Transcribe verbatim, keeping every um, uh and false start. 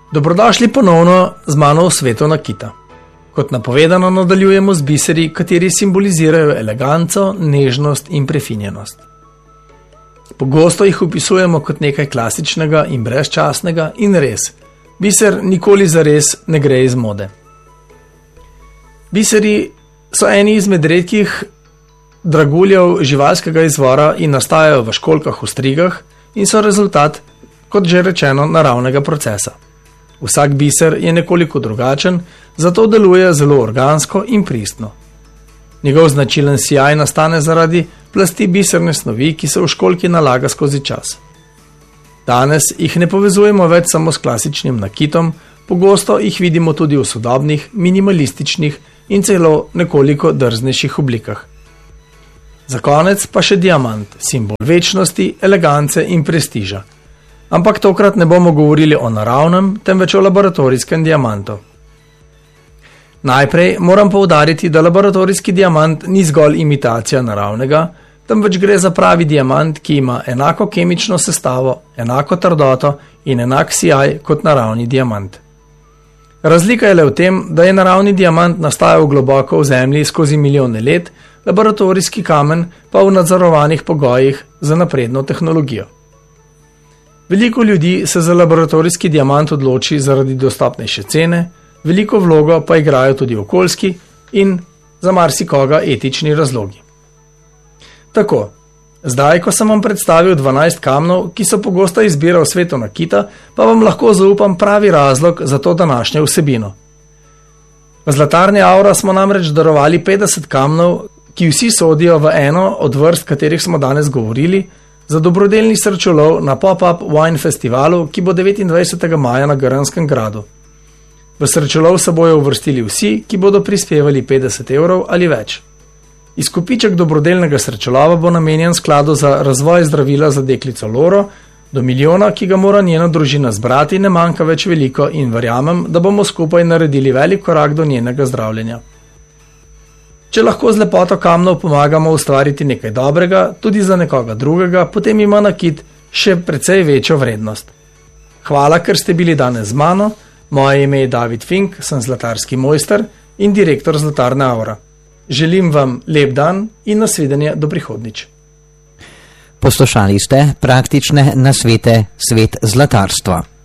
Dobrodošli ponovno z mano v svetu nakita. Kot napovedano, nadaljujemo z biseri, kateri simbolizirajo eleganco, nežnost in prefinjenost. Pogosto jih opisujemo kot nekaj klasičnega in brezčasnega in res, biser nikoli zares ne gre iz mode. Biseri so eni izmed redkih draguljev živalskega izvora in nastajajo v školjkah v strigah in so rezultat, kot že rečeno, naravnega procesa. Vsak biser je nekoliko drugačen, zato deluje zelo organsko in pristno. Njegov značilen sijaj nastane zaradi plasti biserne snovi, ki se v školjki nalaga skozi čas. Danes jih ne povezujemo več samo s klasičnim nakitom, pogosto jih vidimo tudi v sodobnih, minimalističnih in celo nekoliko drznejših oblikah. Za konec pa še diamant, simbol večnosti, elegance in prestiža. Ampak tokrat ne bomo govorili o naravnem, temveč o laboratorijskem diamantu. Najprej moram poudariti, da laboratorijski diamant ni zgolj imitacija naravnega, temveč gre za pravi diamant, ki ima enako kemično sestavo, enako trdoto in enak sijaj kot naravni diamant. Razlika je le v tem, da je naravni diamant nastajal globoko v zemlji skozi milijone let, laboratorijski kamen pa v nadzorovanih pogojih za napredno tehnologijo. Veliko ljudi se za laboratorijski diamant odloči zaradi dostopnejše cene, veliko vlogo pa igrajo tudi okoljski in za marsikoga etični razlogi. Tako, zdaj, ko sem vam predstavil dvanajst kamnov, ki so pogosta izbira v svetu nakita, pa vam lahko zaupam pravi razlog za to današnjo vsebino. V Zlatarni Aura smo namreč darovali petdeset kamnov, ki vsi sodijo v eno od vrst, katerih smo danes govorili, za dobrodelni srečolov na Pop-up Wine Festivalu, ki bo devetindvajsetega maja na Grnskem gradu. V srečolov se bojo uvrstili vsi, ki bodo prispevali petdeset evrov ali več. Izkupiček dobrodelnega srečolova bo namenjen skladu za razvoj zdravila za deklico Loro, do milijona, ki ga mora njena družina zbrati, ne manjka več veliko in verjamem, da bomo skupaj naredili velik korak do njenega zdravljenja. Če lahko z lepoto kamnov pomagamo ustvariti nekaj dobrega, tudi za nekoga drugega, potem ima nakit še precej večjo vrednost. Hvala, ker ste bili danes z mano. Moje ime je David Fink, sem zlatarski mojster in direktor Zlatarne Aura. Želim vam lep dan in nasvidenje do prihodnjič. Poslušali ste praktične nasvete Svet zlatarstva.